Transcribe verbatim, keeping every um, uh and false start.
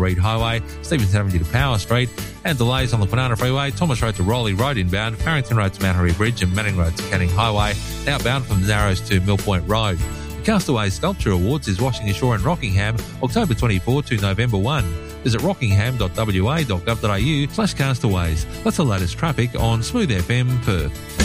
Reid Highway, Stephens Avenue to Power Street, and delays on the Kwinana Freeway, Thomas Road to Rowley Road inbound, Farrington Road to Mount Harry Bridge and Manning Road to Canning Highway, outbound from the Narrows to Mill Point Road. The Castaways Sculpture Awards is washing ashore in Rockingham, October twenty-fourth to November first. Visit rockingham dot w a dot gov dot a u slash castaways. That's the latest traffic on Smooth F M Perth.